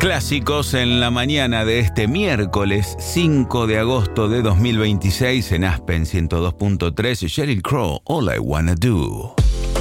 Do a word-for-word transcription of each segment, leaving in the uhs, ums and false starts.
Clásicos en la mañana de este miércoles cinco de agosto de dos mil veintiséis en Aspen ciento dos punto tres, Sheryl Crow, All I Wanna Do.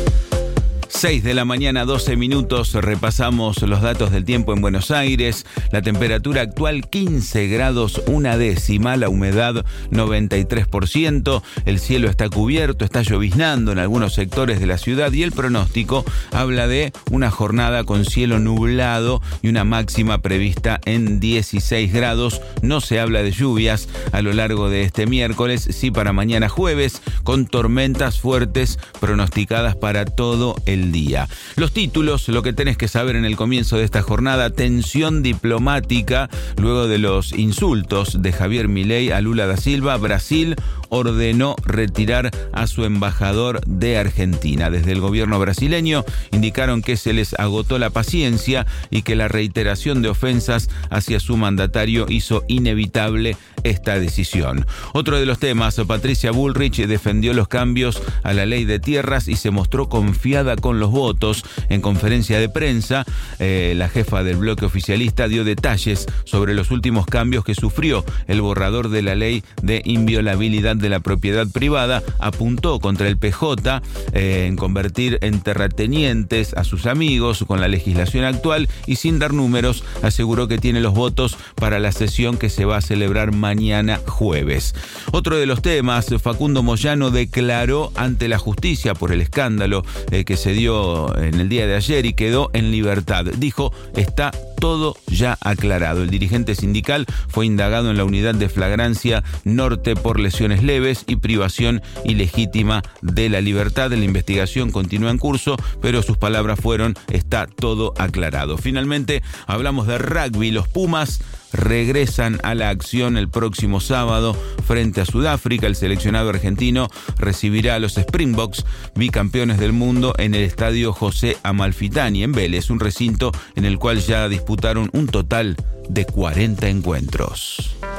seis de la mañana, doce minutos, repasamos los datos del tiempo en Buenos Aires. La temperatura actual quince grados, una décima, la humedad noventa y tres por ciento, el cielo está cubierto, está lloviznando en algunos sectores de la ciudad y el pronóstico habla de una jornada con cielo nublado y una máxima prevista en dieciséis grados. No se habla de lluvias a lo largo de este miércoles, sí para mañana jueves, con tormentas fuertes pronosticadas para todo el día. Los títulos, lo que tenés que saber en el comienzo de esta jornada: tensión diplomática luego de los insultos de Javier Milei a Lula da Silva. Brasil ordenó retirar a su embajador de Argentina. Desde el gobierno brasileño indicaron que se les agotó la paciencia y que la reiteración de ofensas hacia su mandatario hizo inevitable esta decisión. Otro de los temas: Patricia Bullrich defendió los cambios a la ley de tierras y se mostró confiada con los votos. En conferencia de prensa, eh, la jefa del bloque oficialista dio detalles sobre los últimos cambios que sufrió el borrador de la ley de inviolabilidad de la propiedad privada. Apuntó contra el P J eh, en convertir en terratenientes a sus amigos con la legislación actual y, sin dar números, aseguró que tiene los votos para la sesión que se va a celebrar mañana jueves. Otro de los temas: Facundo Moyano declaró ante la justicia por el escándalo eh, que se dio en el día de ayer y quedó en libertad. Dijo: está todo ya aclarado. El dirigente sindical fue indagado en la unidad de flagrancia norte por lesiones leves y privación ilegítima de la libertad. La investigación continúa en curso, pero sus palabras fueron: está todo aclarado. Finalmente, hablamos de rugby. Los Pumas regresan a la acción el próximo sábado frente a Sudáfrica. El seleccionado argentino recibirá a los Springboks, bicampeones del mundo, en el estadio José Amalfitani en Vélez, un recinto en el cual ya disputaron un total de cuarenta encuentros.